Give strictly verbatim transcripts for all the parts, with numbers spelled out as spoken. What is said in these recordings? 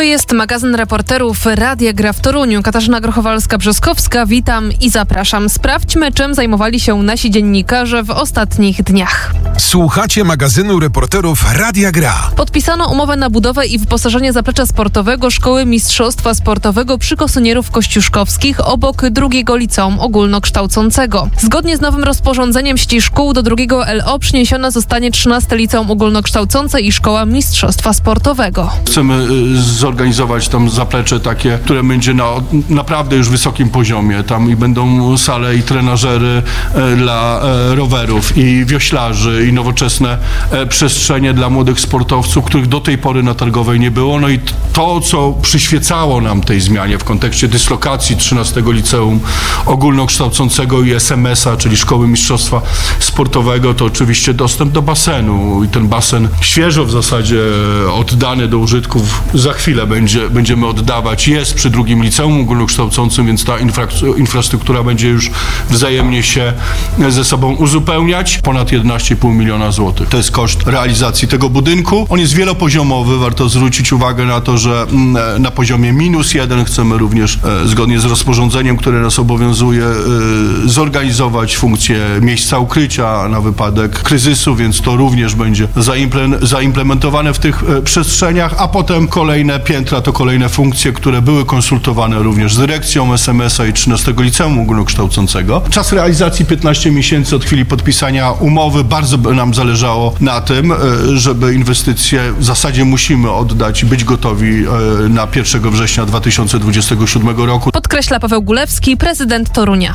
To jest magazyn reporterów Radia Gra w Toruniu. Katarzyna Grochowalska-Brzeskowska, witam i zapraszam. Sprawdźmy, czym zajmowali się nasi dziennikarze w ostatnich dniach. Słuchacie magazynu reporterów Radia Gra. Podpisano umowę na budowę i wyposażenie zaplecza sportowego Szkoły Mistrzostwa Sportowego przy Kosynierów Kościuszkowskich obok drugiego liceum ogólnokształcącego. Zgodnie z nowym rozporządzeniem sieci szkół do drugiego L O przeniesiona zostanie trzynaste liceum ogólnokształcące i Szkoła Mistrzostwa Sportowego. Chcemy zorganizować tam zaplecze takie, które będzie na naprawdę już wysokim poziomie. Tam i będą sale i trenażery dla rowerów i wioślarzy i nowoczesne przestrzenie dla młodych sportowców, których do tej pory na Targowej nie było. No i to, co przyświecało nam tej zmianie w kontekście dyslokacji trzynastego Liceum Ogólnokształcącego i S M S-a, czyli Szkoły Mistrzostwa Sportowego, to oczywiście dostęp do basenu i ten basen świeżo w zasadzie oddany do użytków za chwilę będzie, będziemy oddawać. Jest przy drugim liceum ogólnokształcącym, więc ta infra, infrastruktura będzie już wzajemnie się ze sobą uzupełniać. Ponad jedenaście i pół miliona złotych. To jest koszt realizacji tego budynku. On jest wielopoziomowy. Warto zwrócić uwagę na to, że na poziomie minus jeden chcemy również zgodnie z rozporządzeniem, które nas obowiązuje, zorganizować funkcję miejsca ukrycia na wypadek kryzysu, więc to również będzie zaimplementowane w tych przestrzeniach, a potem kolejne piętra to kolejne funkcje, które były konsultowane również z dyrekcją S M S-a i trzynastego Liceum Ogólnokształcącego. Czas realizacji piętnaście miesięcy od chwili podpisania umowy. Bardzo by nam zależało na tym, żeby inwestycje w zasadzie musimy oddać i być gotowi na pierwszego września dwa tysiące dwudziestego siódmego roku. Podkreśla Paweł Gulewski, prezydent Torunia.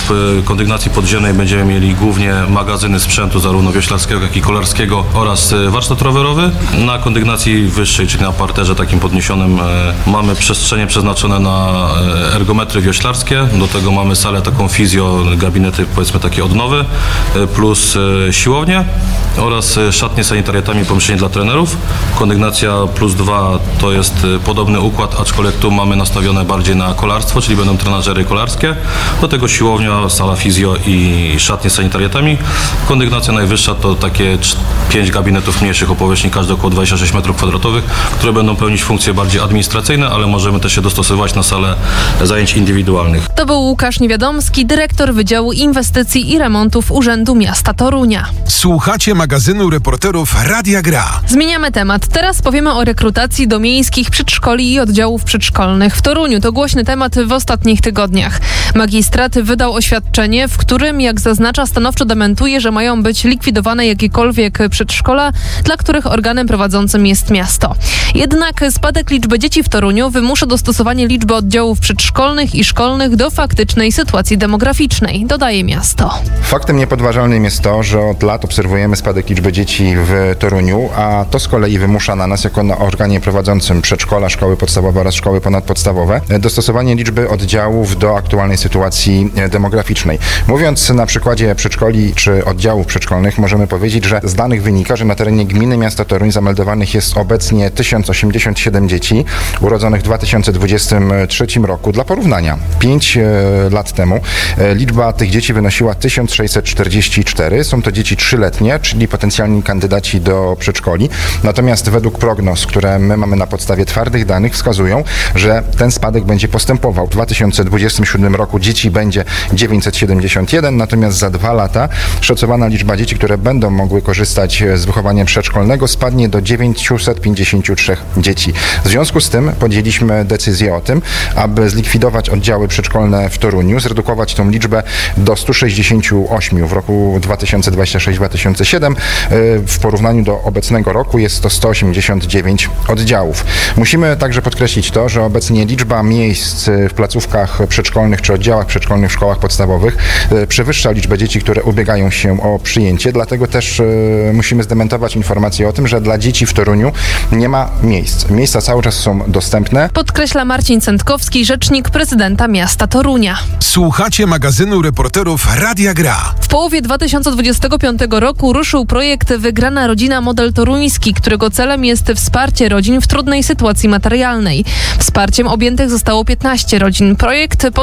W kondygnacji podziemnej będziemy mieli głównie magazyny sprzętu zarówno wioślarskiego, jak i kolarskiego oraz warsztat rowerowy. Na kondygnacji wyższej, czyli na parterze takim podniesionym, mamy przestrzenie przeznaczone na ergometry wioślarskie. Do tego mamy salę taką fizjo, gabinety powiedzmy takie odnowy, plus siłownię oraz szatnie sanitariatami, pomieszczenie dla trenerów. Kondygnacja plus dwa to jest podobny układ, aczkolwiek tu mamy nastawione bardziej na kolarstwo, czyli będą trenażery kolarskie. Do tego siłownia, sala fizjo i szatnie sanitariatami. Kondygnacja najwyższa to takie pięć gabinetów mniejszych o powierzchni każdy około dwadzieścia sześć metrów kwadratowych, które będą pełnić funkcje bardziej administracyjne, ale możemy też się dostosować na salę zajęć indywidualnych. To był Łukasz Niewiadomski, dyrektor Wydziału Inwestycji i Remontów Urzędu Miasta Torunia. Słuchacie magazynu reporterów Radia Gra. Zmieniamy temat. Teraz powiemy o rekrutacji do miejskich przedszkoli i oddziałów przedszkolnych w Toruniu. To głośny temat w ostatnich tygodniach. Magistrat wydał oświadczenie, w którym, jak zaznacza, stanowczo dementuje, że mają być likwidowane jakiekolwiek przedszkola, dla których organem prowadzącym jest miasto. Jednak spadek liczby dzieci w Toruniu wymusza dostosowanie liczby oddziałów przedszkolnych i szkolnych do faktycznej sytuacji demograficznej, dodaje miasto. Faktem niepodważalnym jest to, że od lat obserwujemy spadek liczby dzieci w Toruniu, a to z kolei wymusza na nas, jako na organie prowadzącym przedszkola, szkoły podstawowe oraz szkoły ponadpodstawowe, dostosowanie liczby oddziałów do aktualnej sytuacji demograficznej. Mówiąc na przykładzie przedszkoli czy oddziałów przedszkolnych, możemy powiedzieć, że z danych wynika, że na terenie gminy miasta Toruń zameldowanych jest obecnie tysiąc osiemdziesiąt siedem dzieci urodzonych w dwa tysiące dwudziestym trzecim roku. Dla porównania, pięć lat temu liczba tych dzieci wynosiła tysiąc sześćset czterdzieści cztery. Są to dzieci trzyletnie, czyli potencjalni kandydaci do przedszkoli. Natomiast według prognoz, które my mamy na podstawie twardych danych, wskazują, że ten spadek będzie postępował. W dwa tysiące dwudziestym siódmym roku dzieci będzie dziewięćset siedemdziesiąt jeden, natomiast za dwa lata szacowana liczba dzieci, które będą mogły korzystać z wychowania przedszkolnego, spadnie do dziewięćset pięćdziesiąt trzy dzieci. W związku z tym podjęliśmy decyzję o tym, aby zlikwidować oddziały przedszkolne w Toruniu, zredukować tą liczbę do stu sześćdziesięciu ośmiu. W roku dwa tysiące dwudziestym trzecim dwa tysiące siódmym w porównaniu do obecnego roku jest to sto osiemdziesiąt dziewięć oddziałów. Musimy także podkreślić to, że obecnie liczba miejsc w placówkach przedszkolnych czy oddziałach przedszkolnych w szkołach podstawowych przewyższa liczbę dzieci, które ubiegają się o przyjęcie, dlatego też musimy zdementować informację o tym, że dla dzieci w Toruniu nie ma miejsc. Miejsca cały czas są dostępne. Podkreśla Marcin Cętkowski, rzecznik prezydenta miasta Torunia. Słuchacie magazynu reporterów Radia Gra. W połowie dwa tysiące dwudziestego piątego roku ruszył projekt Wygrana Rodzina Model Toruński, którego celem jest wsparcie rodzin w trudnej sytuacji materialnej. Wsparciem objętych zostało piętnaście rodzin. Projekt potrwa do dwa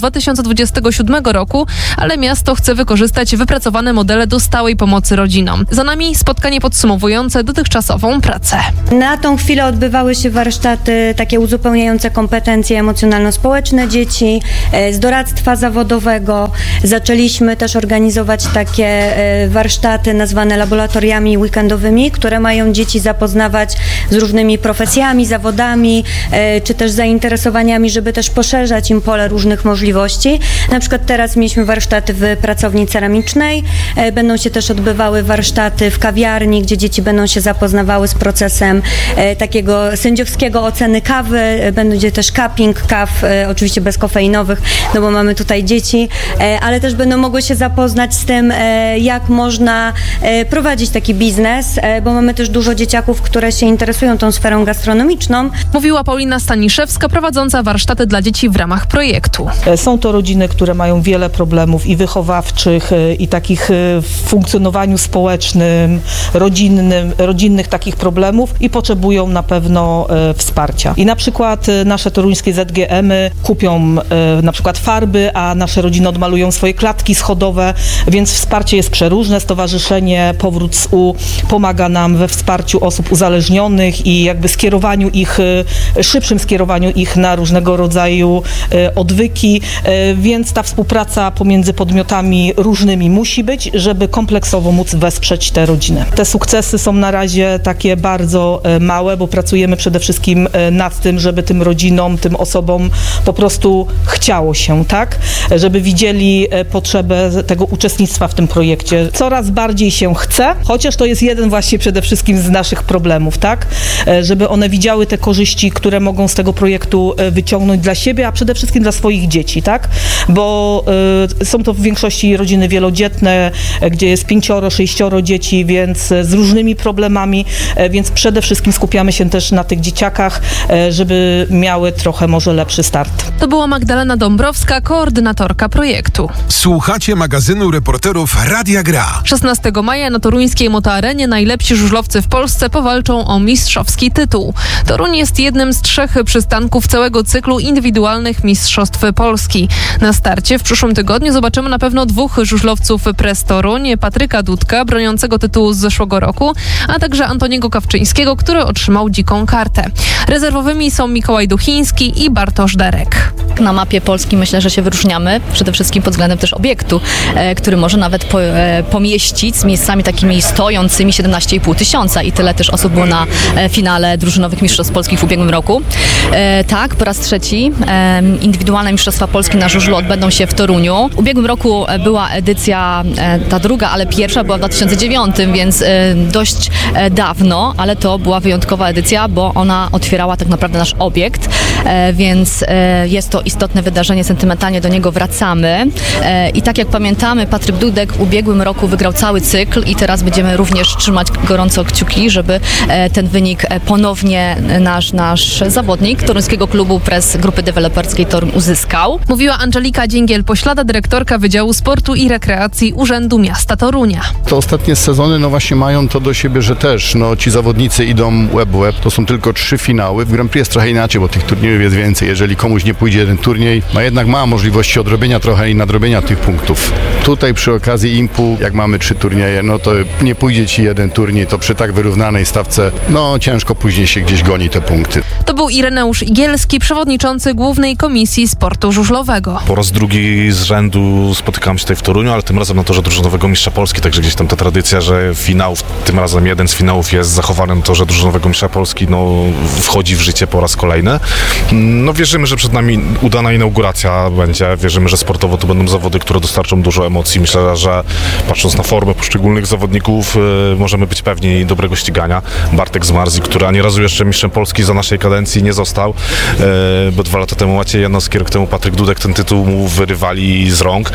dwa tysiące dwudziestego siódmego roku, ale miasto chce wykorzystać wypracowane modele do stałej pomocy rodzinom. Za nami spotkanie podsumowujące dotychczasową pracę. Na tą chwilę odbywały się warsztaty takie uzupełniające kompetencje emocjonalno-społeczne dzieci, z doradztwa zawodowego. Zaczęliśmy też organizować takie warsztaty nazwane laboratoriami weekendowymi, które mają dzieci zapoznawać z różnymi profesjami, zawodami, czy też zainteresowaniami, żeby też poszerzać im pole różnych możliwości. Na przykład teraz mieliśmy warsztaty w pracowni ceramicznej, będą się też odbywały warsztaty w kawiarni, gdzie dzieci będą się zapoznawały z procesem takiego sędziowskiego oceny kawy, będzie też cupping kaw, oczywiście bezkofeinowych, no bo mamy tutaj dzieci, ale też będą mogły się zapoznać z tym, jak można prowadzić taki biznes, bo mamy też dużo dzieciaków, które się interesują tą sferą gastronomiczną. Mówiła Paulina Staniszewska, prowadząca warsztaty dla dzieci w ramach projektu. Są to rodziny, które mają wiele problemów i wychowawczych, i takich w funkcjonowaniu społecznym, rodzinnym, rodzinnych takich problemów i potrzebują na pewno wsparcia. I na przykład nasze toruńskie Z G M-y kupią na przykład farby, a nasze rodziny odmalują swoje klatki schodowe, więc wsparcie jest przeróżne. Stowarzyszenie Powrót z U pomaga nam we wsparciu osób uzależnionych i jakby skierowaniu ich, szybszym skierowaniu ich na różnego rodzaju odwyki, więc ta współpraca pomiędzy podmiotami różnymi musi być, żeby kompleksowo móc wesprzeć te rodziny. Te sukcesy są na razie takie bardzo małe, bo pracujemy przede wszystkim nad tym, żeby tym rodzinom, tym osobom po prostu chciało się, tak? Żeby widzieli potrzebę tego uczestnictwa w tym projekcie. Coraz bardziej się chce, chociaż to jest jeden właśnie przede wszystkim z naszych problemów, tak? Żeby one widziały te korzyści, które mogą z tego projektu wyciągnąć dla siebie, a przede wszystkim dla swoich dzieci, tak? Bo y, są to w większości rodziny wielodzietne, gdzie jest pięcioro, sześcioro dzieci, więc z różnymi problemami, więc przede wszystkim skupiamy się też na tych dzieciakach, żeby miały trochę może lepszy start. To była Magdalena Dąbrowska, koordynatorka projektu. Słuchacie magazynu reporterów Radia Gra. szesnastego maja na toruńskiej motoarenie najlepsi żużlowcy w Polsce powalczą o mistrzowski tytuł. Toruń jest jednym z trzech przystanków całego cyklu indywidualnych mistrzostw Polski. Na starcie w przyszłym tygodniu zobaczymy na pewno dwóch żużlowców Press Toruń, Patryka Dudka, broniącego tytułu z zeszłego roku, a także Antoniego Kawczyńskiego, który otrzymał dziką kartę. Rezerwowymi są Mikołaj Duchiński i Bartosz Derek. Na mapie Polski myślę, że się wyróżniamy, przede wszystkim pod względem też obiektu, e, który może nawet po, e, pomieścić z miejscami takimi stojącymi siedemnaście i pół tysiąca i tyle też osób było na e, finale drużynowych Mistrzostw Polskich w ubiegłym roku. E, tak, po raz trzeci e, indywidualne Mistrzostwa Polski na żużlu odbędą się w Toruniu. W ubiegłym roku była edycja e, ta druga, ale pierwsza była w dwa tysiące dziewiątym, więc e, dość e, dawno, ale to była wyjątkowa edycja, bo ona otwierała tak naprawdę nasz obiekt, e, więc e, jest to istotne wydarzenie, sentymentalnie do niego wracamy. E, I tak jak pamiętamy, Patryk Dudek w ubiegłym roku wygrał cały cykl i teraz będziemy również trzymać gorąco kciuki, żeby e, ten wynik e, ponownie nasz, nasz zawodnik toruńskiego klubu Press Grupy Deweloperskiej Toruń uzyskał. Mówiła Angelika Dzięgiel-Poślada, dyrektorka Wydziału Sportu i Rekreacji Urzędu Miasta Torunia. Te ostatnie sezony no właśnie mają to do siebie, że też no, ci zawodnicy idą łeb w łeb. To są tylko trzy finały. W Grand Prix jest trochę inaczej, bo tych turniejów jest więcej. Jeżeli komuś nie pójdzie jeden turniej, ma jednak ma możliwości odrobienia trochę i nadrobienia tych punktów. Tutaj przy okazji impu, jak mamy trzy turnieje, no to nie pójdzie ci jeden turniej, to przy tak wyrównanej stawce, no ciężko później się gdzieś goni te punkty. To był Ireneusz Igielski, przewodniczący Głównej Komisji Sportu Żużlowego. Po raz drugi z rzędu spotykam się tutaj w Toruniu, ale tym razem na torze drużynowego mistrza Polski, także gdzieś tam ta tradycja, że finałów, tym razem jeden z finałów jest zachowany na torze drużynowego mistrza Polski, no wchodzi w życie po raz kolejny. No wierzymy, że przed nami udana inauguracja będzie, wierzymy, że sportowo to będą zawody, które dostarczą dużo emocji. Myślę, że patrząc na formę poszczególnych zawodników, yy, możemy być pewni dobrego ścigania. Bartek z Marzji, który ani razu jeszcze mistrzem Polski za naszej kadencji nie został, yy, bo dwa lata temu Maciej Janowski, rok temu Patryk Dudek ten tytuł mu wyrywali z rąk,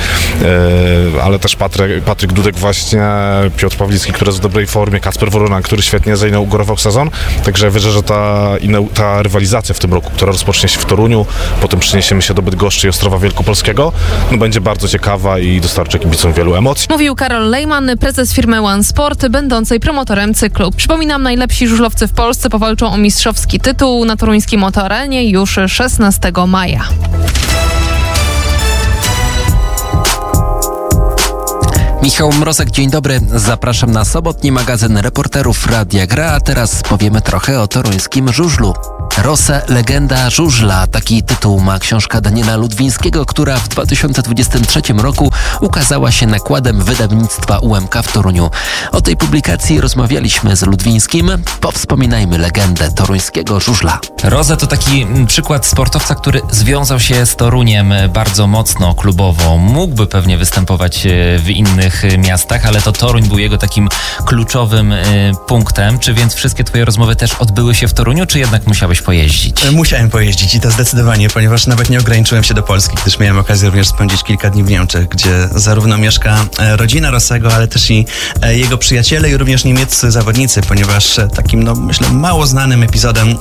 yy, ale też Patryk, Patryk Dudek właśnie, Piotr Pawlicki, który jest w dobrej formie, Kacper Woronan, który świetnie zainaugurował sezon, także wierzę, że ta, ta rywalizacja w tym roku, która rozpocznie się w Toruniu, potem przeniesiemy się do Bydgoszczy i Ostrowa Wielkopolskiego, no będzie bardzo ciekawa i dostarczy kibicom wielu emocji. Mówił Karol Lejman, prezes firmy One Sport, będącej promotorem cyklu. Przypominam, najlepsi żużlowcy w Polsce powalczą o mistrzowski tytuł na toruńskiej motoarenie już szesnastego maja. Michał Mrozek, dzień dobry. Zapraszam na sobotni magazyn reporterów Radia Gra, a teraz powiemy trochę o toruńskim żużlu. Rosę, legenda żużla. Taki tytuł ma książka Daniela Ludwińskiego, która w dwa tysiące dwudziestym trzecim roku ukazała się nakładem wydawnictwa U M K w Toruniu. O tej publikacji rozmawialiśmy z Ludwińskim. Powspominajmy legendę toruńskiego żużla. Roza to taki przykład sportowca, który związał się z Toruniem bardzo mocno klubowo. Mógłby pewnie występować w innych miastach, ale to Toruń był jego takim kluczowym punktem. Czy więc wszystkie twoje rozmowy też odbyły się w Toruniu, czy jednak musiałeś pojeździć? Musiałem pojeździć i to zdecydowanie, ponieważ nawet nie ograniczyłem się do Polski, gdyż miałem okazję również spędzić kilka dni w Niemczech, gdzie zarówno mieszka rodzina Rosego, ale też i jego przyjaciele i również niemieccy zawodnicy, ponieważ takim, no myślę, mało znanym epizodem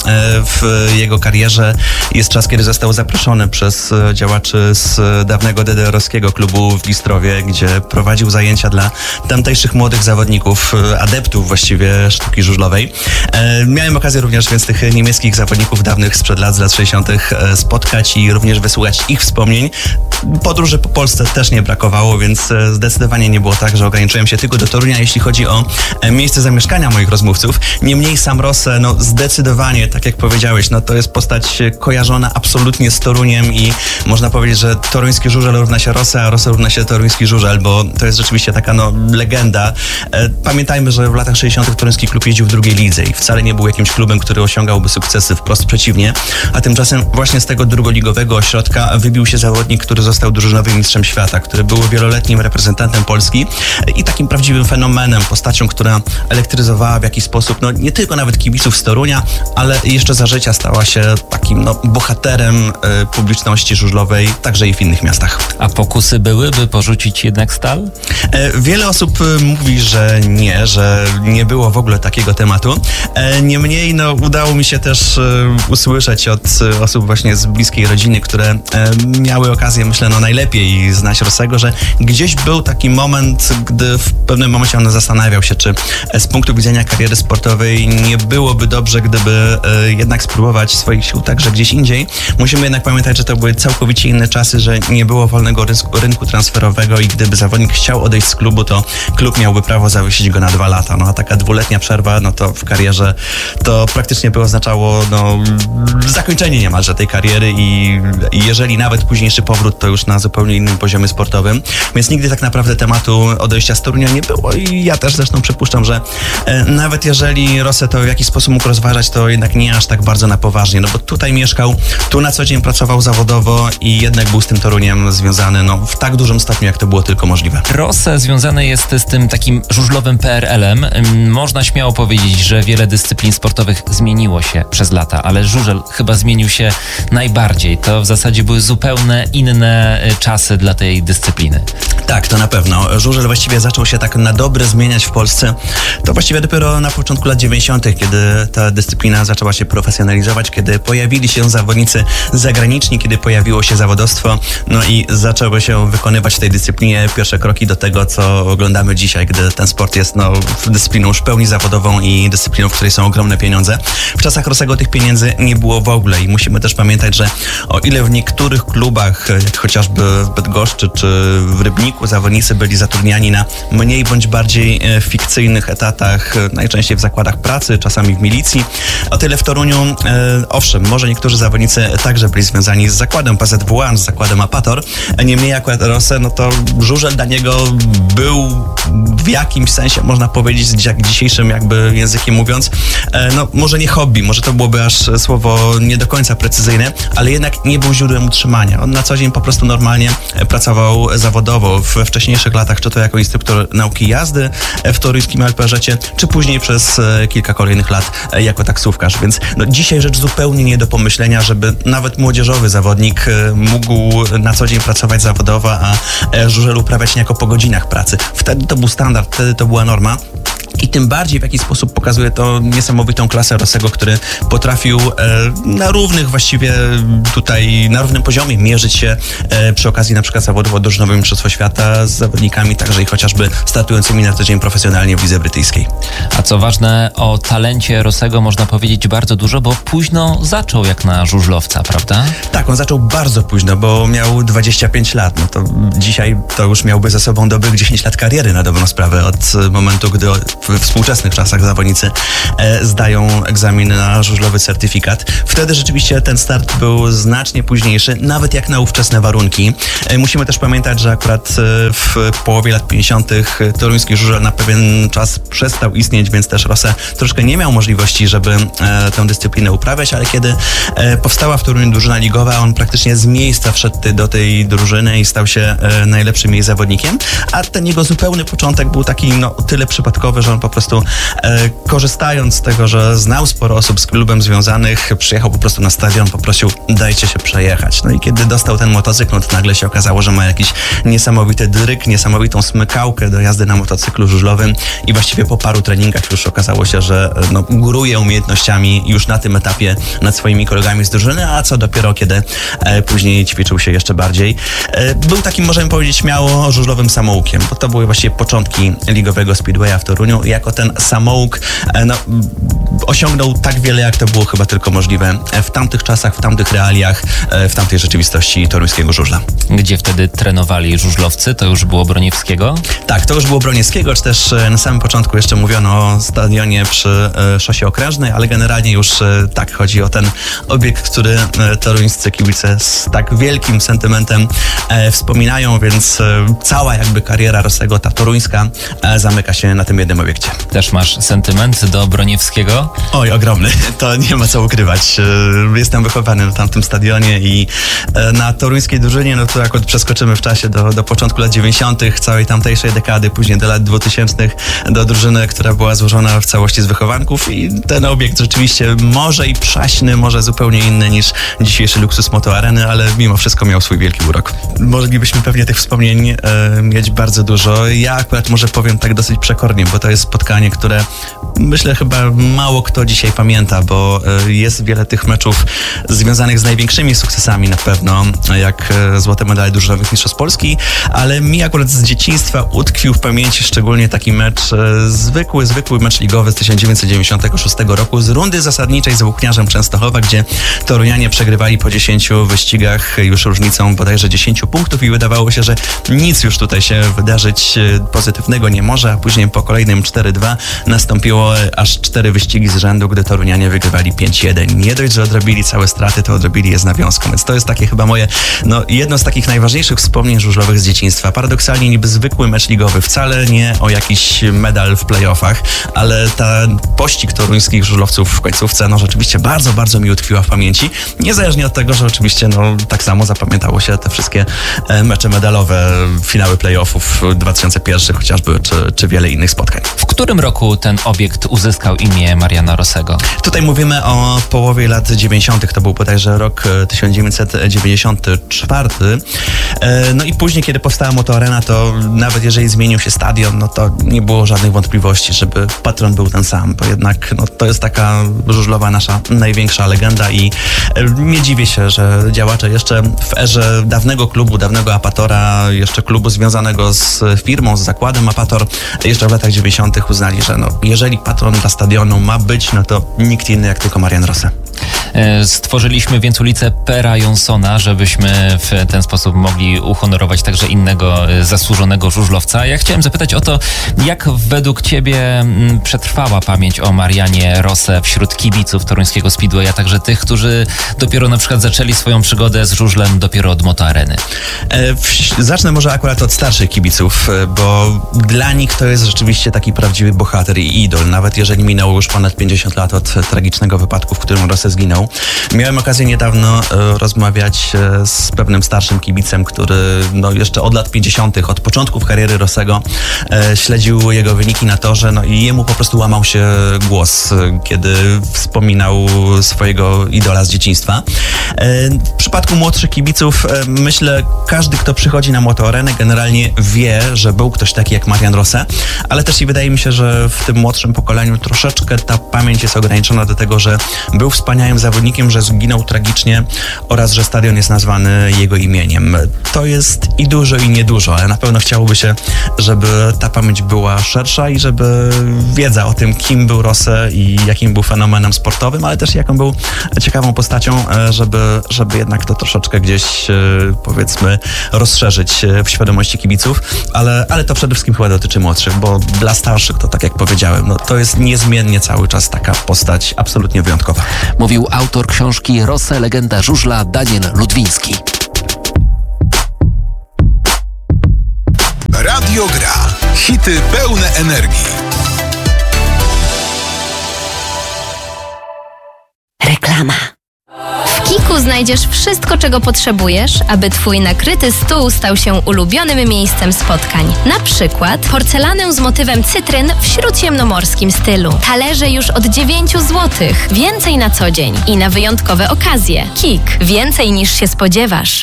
w jego karierze jest czas, kiedy został zaproszony przez działaczy z dawnego D D R-owskiego klubu w Gistrowie, gdzie prowadził zajęcia dla tamtejszych młodych zawodników, adeptów właściwie sztuki żużlowej. Miałem okazję również więc tych niemieckich zawodników dawnych sprzed lat, z lat sześćdziesiątych spotkać i również wysłuchać ich wspomnień. Podróży po Polsce też nie brakowało, więc zdecydowanie nie było tak, że ograniczyłem się tylko do Torunia, jeśli chodzi o miejsce zamieszkania moich rozmówców. Niemniej sam Rosę, no zdecydowanie, tak jak powiedziałeś, no to jest postać kojarzona absolutnie z Toruniem i można powiedzieć, że toruński żużel równa się Rosę, a Rosę równa się toruński żużel, bo to jest rzeczywiście taka no legenda. Pamiętajmy, że w latach sześćdziesiątych toruński klub jeździł w drugiej lidze i wcale nie był jakimś klubem, który osiągałby sukcesy, wprost przeciwnie, a tymczasem właśnie z tego drugoligowego ośrodka wybił się zawodnik, który został drużynowym mistrzem świata, który był wieloletnim reprezentantem Polski i takim prawdziwym fenomenem, postacią, która elektryzowała w jakiś sposób, no nie tylko nawet kibiców z Torunia, ale jeszcze za życia stała się takim no bohaterem y, publiczności żużlowej, także i w innych miastach. A pokusy były, by porzucić jednak stal? E, wiele osób mówi, że nie, że nie było w ogóle takiego tematu. E, niemniej no udało mi się też e, usłyszeć od e, osób właśnie z bliskiej rodziny, które e, miały okazję, myślę, no najlepiej znać Rosego, że gdzieś był taki moment, gdy w pewnym momencie on zastanawiał się, czy z punktu widzenia kariery sportowej nie byłoby dobrze, gdyby e, jednak spróbować swoich sił także gdzieś indziej. Musimy jednak pamiętać, że to były całkowicie inne czasy, że nie było wolnego rynku, rynku transferowego i gdyby zawodnik chciał odejść z klubu, to klub miałby prawo zawiesić go na dwa lata. No a taka dwuletnia przerwa, no to w karierze to praktycznie by oznaczało no, zakończenie niemalże tej kariery i, i jeżeli nawet późniejszy powrót, to już na zupełnie innym poziomie sportowym. Więc nigdy tak naprawdę tematu odejścia z Torunia nie było i ja też zresztą przypuszczam, że e, nawet jeżeli Rosę to w jakiś sposób mógł rozważać, to jednak nie aż tak bardzo na poważnie, no bo tutaj mieszkał, tu na co dzień pracował zawodowo i jednak był z tym Toruniem związany no, w tak dużym stopniu, jak to było tylko możliwe. Rosę związany jest z tym takim żużlowym P R L-em. Można śmiało powiedzieć, że wiele dyscyplin sportowych zmieniło się przez lata, ale żużel chyba zmienił się najbardziej. To w zasadzie były zupełnie inne czasy dla tej dyscypliny. Tak, to na pewno. Żużel właściwie zaczął się tak na dobre zmieniać w Polsce. To właściwie dopiero na początku lat dziewięćdziesiątych, kiedy ta dyscyplina zaczęła się profesjonalizować, kiedy pojawili się zawodnicy zagraniczni, kiedy pojawiło się zawodowstwo, no i zaczęły się wykonywać w tej dyscyplinie pierwsze kroki do tego, co oglądamy dzisiaj, gdy ten sport jest no, dyscypliną już w pełni zawodową i dyscypliną, w której są ogromne pieniądze. W czasach Rosego tych pieniędzy nie było w ogóle i musimy też pamiętać, że o ile w niektórych klubach, jak chociażby w Bydgoszczy czy w Rybniku, zawodnicy byli zatrudniani na mniej bądź bardziej fikcyjnych etatach, najczęściej w zakładach pracy, czasami w milicji, o tyle w Toruniu, e, owszem, może niektórzy zawodnicy także byli związani z zakładem P Z W A, z zakładem Apator, niemniej akurat Rosę, no to żużel dla niego był w jakimś sensie, można powiedzieć, jak dzisiejszym jakby językiem mówiąc, e, no może nie hobby, może to byłoby aż słowo nie do końca precyzyjne, ale jednak nie był źródłem utrzymania. On na co dzień po prostu normalnie pracował zawodowo we wcześniejszych latach, czy to jako instruktor nauki jazdy w toruńskim L P R-ecie, czy później przez kilka kolejnych lat jako taksówkarz. Więc no, dzisiaj rzecz zupełnie nie do pomyślenia, żeby nawet młodzieżowy zawodnik mógł na co dzień pracować zawodowo, a żużel uprawiać niejako po godzinach pracy. Wtedy to był standard, wtedy to była norma. i tym bardziej w jaki sposób pokazuje to niesamowitą klasę Rossego, który potrafił e, na równych właściwie tutaj, na równym poziomie mierzyć się e, przy okazji na przykład zawodów o drużynowe Mistrzostwo Świata z zawodnikami także i chociażby startującymi na co dzień profesjonalnie w lidze brytyjskiej. A co ważne, o talencie Rossego można powiedzieć bardzo dużo, bo późno zaczął jak na żużlowca, prawda? Tak, on zaczął bardzo późno, bo miał dwadzieścia pięć lat. No to dzisiaj to już miałby za sobą dobrych dziesięć lat kariery na dobrą sprawę od momentu, gdy w współczesnych czasach zawodnicy e, zdają egzamin na żużlowy certyfikat. Wtedy rzeczywiście ten start był znacznie późniejszy, nawet jak na ówczesne warunki. E, musimy też pamiętać, że akurat e, w połowie lat pięćdziesiątych toruński żużel na pewien czas przestał istnieć, więc też Rosse troszkę nie miał możliwości, żeby e, tę dyscyplinę uprawiać, ale kiedy e, powstała w Toruniu drużyna ligowa, on praktycznie z miejsca wszedł do tej drużyny i stał się e, najlepszym jej zawodnikiem, a ten jego zupełny początek był taki no, tyle przypadkowy, że on po prostu e, korzystając z tego, że znał sporo osób z klubem związanych, przyjechał po prostu na stadion, poprosił, dajcie się przejechać. No i kiedy dostał ten motocykl, no to nagle się okazało, że ma jakiś niesamowity dryk, niesamowitą smykałkę do jazdy na motocyklu żużlowym i właściwie po paru treningach już okazało się, że no, góruje umiejętnościami już na tym etapie nad swoimi kolegami z drużyny, a co dopiero kiedy e, później ćwiczył się jeszcze bardziej. E, był takim, możemy powiedzieć śmiało, żużlowym samoukiem, bo to były właściwie początki ligowego speedwaya w Toruniu. Jako ten samouk e, no, osiągnął tak wiele, jak to było chyba tylko możliwe w tamtych czasach, w tamtych realiach, e, w tamtej rzeczywistości toruńskiego żużla. Gdzie wtedy trenowali żużlowcy? To już było Broniewskiego? Tak, to już było Broniewskiego, czy też e, na samym początku jeszcze mówiono o stadionie przy e, szosie okrężnej, ale generalnie już e, tak, chodzi o ten obiekt, który e, toruńscy kibice z tak wielkim sentymentem e, wspominają, więc e, cała jakby kariera Rossego, ta toruńska, e, zamyka się na tym jednym obiekcie. Też masz sentyment do Broniewskiego? Oj, ogromny. To nie ma co ukrywać. E, jestem wychowany na tamtym stadionie i e, na toruńskiej drużynie, no to jak przeskoczymy w czasie do, do początku lat dziewięćdziesiątych, całej tamtejszej dekady, później do lat dwutysięcznych, do drużyny, która była złożona w całości z wychowanków i ten obiekt rzeczywiście może i przaśny, może zupełnie inny niż dzisiejszy luksus Moto Areny, ale mimo wszystko miał swój wielki urok. Moglibyśmy pewnie tych wspomnień e, mieć bardzo dużo. Ja akurat może powiem tak dosyć przekornie, bo to jest spotkanie, które myślę chyba mało kto dzisiaj pamięta, bo e, jest wiele tych meczów związanych z największymi sukcesami na pewno, jak e, złote medale drużynowych mistrzostw Polski, ale mi akurat z dzieciństwa utkwił w pamięci szczególnie taki mecz, e, zwykły, zwykły mecz ligowy z tysiąc dziewięćset dziewięćdziesiątego szóstego roku z rundy zasadniczej z Włókniarzem Częstochowa, gdzie Torunianie przegrywali po dziesięciu wyścigach już różnicą bodajże dziesięciu punktów i wydawało się, że nic już tutaj się wydarzyć pozytywnego nie może, a później po kolejnym cztery dwa nastąpiło aż cztery wyścigi z rzędu, gdy Torunianie wygrywali pięć jeden. Nie dość, że odrobili całe straty, to odrobili je z nawiązką, więc to jest takie chyba moje, no jedno z takich najważniejszych wspomnień żużlowych z dzieciństwa. Paradoksalnie niby zwykły mecz ligowy, wcale nie o jakiś medal w playoffach, ale ta pościg toruńskich żużlowców w końcówce, no rzeczywiście bardzo, bardzo mi utkwiła w pamięci. Niezależnie od tego, że oczywiście no tak samo zapamiętało się te wszystkie e, mecze medalowe, finały playoffów dwa tysiące pierwszy chociażby, czy, czy wiele innych spotkań. W którym roku ten obiekt uzyskał imię Mariana Rossego? Tutaj mówimy o połowie lat dziewięćdziesiątych. To był bodajże rok tysiąc dziewięćset dziewięćdziesiąty czwarty. E, no i później, kiedy powstała Moto Arena, to nawet jeżeli zmienił się stadion, no to nie było żadnych wątpliwości, żeby patron był ten sam, bo jednak no, to jest taka żużlowa nasza największa legenda i e, nie dziwię się, że działacze jeszcze w erze dawnego klubu, dawnego Apatora, jeszcze klubu związanego z firmą, z zakładem Apator, jeszcze w latach dziewięćdziesiątych uznali, że no, jeżeli patron dla stadionu ma być, no to nikt inny jak tylko Marian Rosse. Stworzyliśmy więc ulicę Pera Jonsona, żebyśmy w ten sposób mogli uhonorować także innego zasłużonego żużlowca. Ja chciałem zapytać o to, jak według Ciebie przetrwała pamięć o Marianie Rosse wśród kibiców toruńskiego Speedway, a także tych, którzy dopiero na przykład zaczęli swoją przygodę z żużlem dopiero od Moto Areny? E, w, zacznę może akurat od starszych kibiców, bo dla nich to jest rzeczywiście taki prawdziwy bohater i idol. Nawet jeżeli minęło już ponad pięćdziesiąt lat od tragicznego wypadku, w którym Rosse zginął, zginął. Miałem okazję niedawno e, rozmawiać e, z pewnym starszym kibicem, który no, jeszcze od lat pięćdziesiątych, od początków kariery Rossego e, śledził jego wyniki na torze, no i jemu po prostu łamał się głos, e, kiedy wspominał swojego idola z dzieciństwa. E, w przypadku młodszych kibiców e, myślę, każdy, kto przychodzi na motoarenę, generalnie wie, że był ktoś taki jak Marian Rosę, ale też i wydaje mi się, że w tym młodszym pokoleniu troszeczkę ta pamięć jest ograniczona do tego, że był wspaniałym zawodnikiem, że zginął tragicznie oraz że stadion jest nazwany jego imieniem. To jest i dużo, i niedużo, ale na pewno chciałoby się, żeby ta pamięć była szersza i żeby wiedza o tym, kim był Rosę i jakim był fenomenem sportowym, ale też jaką był ciekawą postacią, żeby, żeby jednak to troszeczkę gdzieś, powiedzmy, rozszerzyć w świadomości kibiców, ale, ale to przede wszystkim chyba dotyczy młodszych, bo dla starszych to, tak jak powiedziałem, no, to jest niezmiennie cały czas taka postać absolutnie wyjątkowa. Mówił autor książki Rosę, legenda żużla Daniel Ludwiński. Radio Gra. Hity pełne energii. Reklama. W Kiku znajdziesz wszystko, czego potrzebujesz, aby twój nakryty stół stał się ulubionym miejscem spotkań. Na przykład porcelanę z motywem cytryn w śródziemnomorskim stylu. Talerze już od dziewięć złotych. Więcej na co dzień i na wyjątkowe okazje. Kik. Więcej niż się spodziewasz.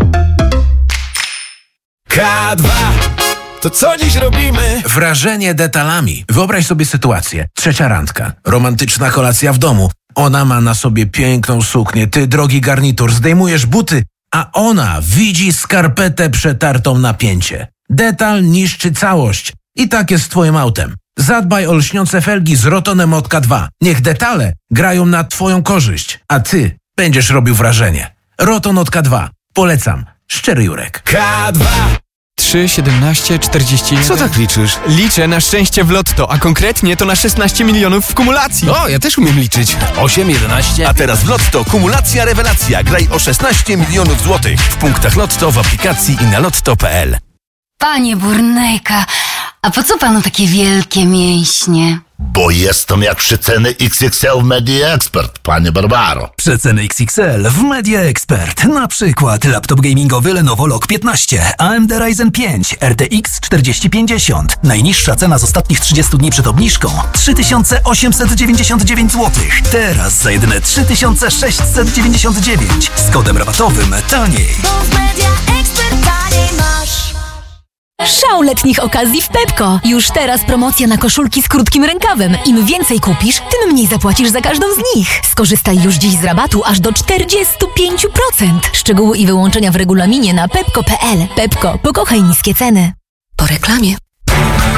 K dwa. To co dziś robimy? Wrażenie detalami. Wyobraź sobie sytuację. Trzecia randka. Romantyczna kolacja w domu. Ona ma na sobie piękną suknię, ty drogi garnitur, zdejmujesz buty, a ona widzi skarpetę przetartą na pięcie. Detal niszczy całość. I tak jest z twoim autem. Zadbaj o lśniące felgi z Rotonem od K dwa. Niech detale grają na twoją korzyść, a ty będziesz robił wrażenie. Roton od K dwa. Polecam. Szczery Jurek. K dwa. trzy, siedemnaście, czterdzieści jeden. Co tak liczysz? Liczę na szczęście w lotto, a konkretnie to na szesnaście milionów w kumulacji. O, ja też umiem liczyć. osiem, jedenaście. A teraz w Lotto kumulacja rewelacja. Graj o szesnaście milionów złotych. W punktach Lotto, w aplikacji i na lotto kropka p l. Panie Burnejka, a po co panu takie wielkie mięśnie? Bo jestem jak przeceny X X L w Media Expert, panie Barbaro. Przeceny X X L w Media Expert. Na przykład laptop gamingowy Lenovo Log piętnaście, A M D Ryzen pięć, R T X czterdzieści pięćdziesiąt. Najniższa cena z ostatnich trzydziestu dni przed obniżką trzy tysiące osiemset dziewięćdziesiąt dziewięć złotych. Teraz za jedyne trzy tysiące sześćset dziewięćdziesiąt dziewięć. Z kodem rabatowym taniej. Bo w Media Expert taniej masz. Szał letnich okazji w Pepko. Już teraz promocja na koszulki z krótkim rękawem. Im więcej kupisz, tym mniej zapłacisz za każdą z nich. Skorzystaj już dziś z rabatu aż do czterdzieści pięć procent. Szczegóły i wyłączenia w regulaminie na pepko kropka p l. Pepko, pokochaj niskie ceny. Po reklamie.